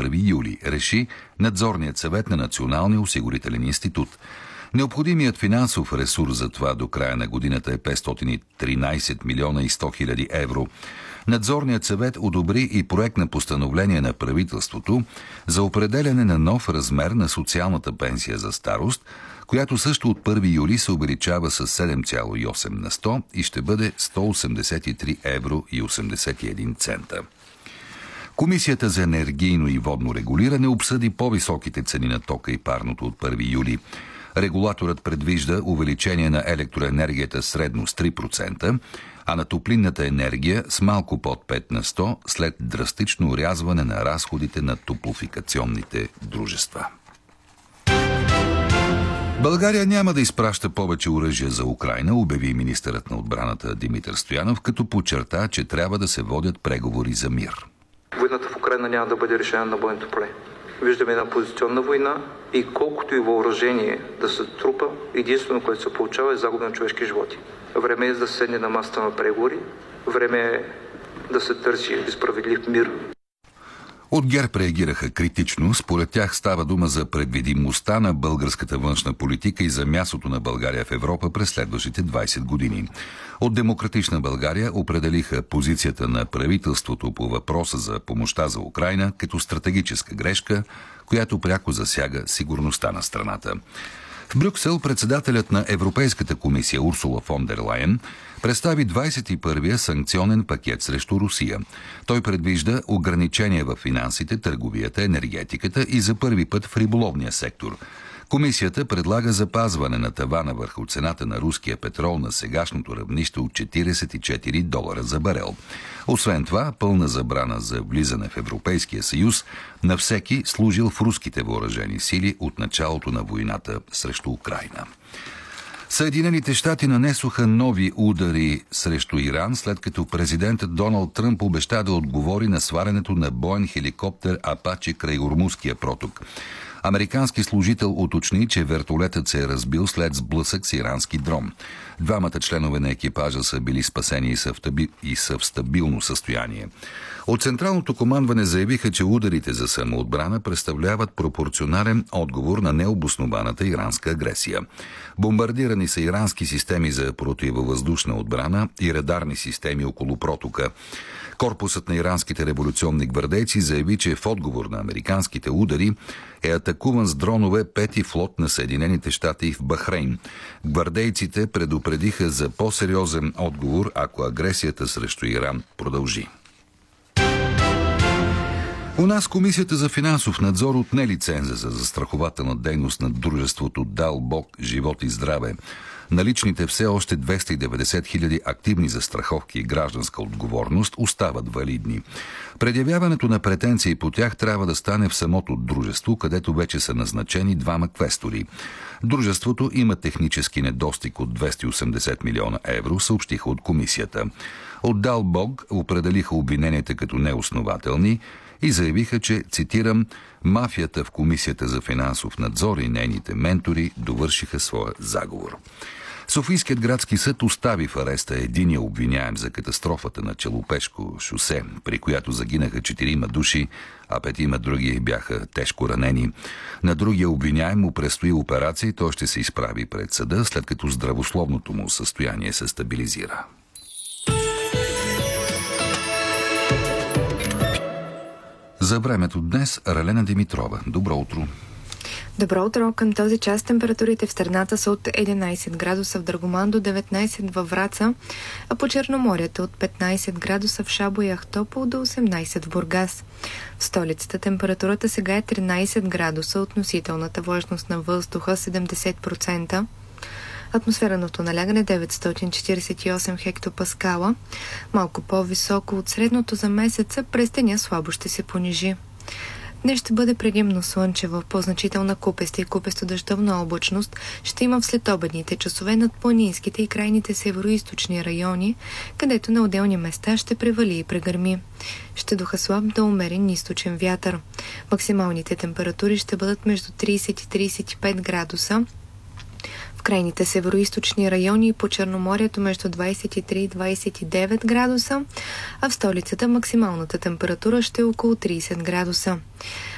1 юли, реши Надзорният съвет на Националния осигурителен институт. Необходимият финансов ресурс за това до края на годината е 513 милиона и 100 хиляди евро. Надзорният съвет одобри и проект на постановление на правителството за определяне на нов размер на социалната пенсия за старост, която също от 1 юли се увеличава с 7,8 на 100 и ще бъде 183 евро и 81 цента. Комисията за енергийно и водно регулиране обсъди по-високите цени на тока и парното от 1 юли. Регулаторът предвижда увеличение на електроенергията средно с 3%, а на топлинната енергия с малко под 5 на 100 след драстично орязване на разходите на топлофикационните дружества. България няма да изпраща повече оръжия за Украйна, обяви министърът на отбраната Димитър Стоянов, като подчерта, че трябва да се водят преговори за мир. Войната в Украйна няма да бъде решена на бойното поле. Виждаме една позиционна война и колкото и въоръжение да се трупа, единствено, което се получава е загуба на човешки животи. Време е да се седне на масата на преговори, време е да се търси справедлив мир. От ГЕРБ реагираха критично. Според тях става дума за предвидимостта на българската външна политика и за мястото на България в Европа през следващите 20 години. От Демократична България определиха позицията на правителството по въпроса за помощта за Украйна като стратегическа грешка, която пряко засяга сигурността на страната. В Брюксел председателят на Европейската комисия Урсула фон дер Лайен представи 21-я санкционен пакет срещу Русия. Той предвижда ограничения в финансите, търговията, енергетиката и за първи път в риболовния сектор. Комисията предлага запазване на тавана върху цената на руския петрол на сегашното равнище от $44 за барел. Освен това, пълна забрана за влизане в Европейския съюз на всеки служил в руските въоръжени сили от началото на войната срещу Украйна. Съединените щати нанесоха нови удари срещу Иран, след като президентът Доналд Тръмп обеща да отговори на свалянето на боен хеликоптер Апачи край Ормузския проток. Американски служител уточни, че вертолетът се е разбил след сблъсък с ирански дрон. Двамата членове на екипажа са били спасени и са в стабилно състояние. От Централното командване заявиха, че ударите за самоотбрана представляват пропорционален отговор на необоснованата иранска агресия. Бомбардирани са ирански системи за противовъздушна отбрана и радарни системи около протока. Корпусът на иранските революционни гвардейци заяви, че в отговор на американските удари е атакуван с дронове 5-ти флот на Съединените щати в Бахрейн. Гвардейците предупредиха за по-сериозен отговор, ако агресията срещу Иран продължи. У нас Комисията за финансов надзор отне лиценза за застрахователна дейност на дружеството Дал Бог, живот и здраве. Наличните все още 290 хиляди активни застраховки и гражданска отговорност остават валидни. Предявяването на претенции по тях трябва да стане в самото дружество, където вече са назначени 2 квестори. Дружеството има технически недостиг от 280 милиона евро, съобщиха от комисията. От Дал Бог определиха обвиненията като неоснователни и заявиха, че, цитирам, мафията в Комисията за финансов надзор и нейните ментори довършиха своя заговор. Софийският градски съд остави в ареста единия обвиняем за катастрофата на Челопешко шосе, при която загинаха 4 души, а 5 други бяха тежко ранени. На другия обвиняем му предстои операция и той ще се изправи пред съда, след като здравословното му състояние се стабилизира. За времето днес Ралена Димитрова. Добро утро! Добро утро! Към този час температурите в страната са от 11 градуса в Драгоман до 19 във Враца, а по Черноморието от 15 градуса в Шабо и Ахтопол до 18 в Бургас. В столицата температурата сега е 13 градуса, относителната влажност на въздуха 70%. Атмосферното налягане 948 хектопаскала, малко по-високо от средното за месеца, през деня слабо ще се понижи. Днес ще бъде предимно слънчево, по-значителна купеста и купесто-дъждовна облачност ще има в следобедните часове над планинските и крайните североизточни райони, където на отделни места ще превали и прегърми. Ще духа слаб до умерен източен вятър. Максималните температури ще бъдат между 30 и 35 градуса, в крайните североизточни райони и по Черноморието между 23 и 29 градуса, а в столицата максималната температура ще е около 30 градуса.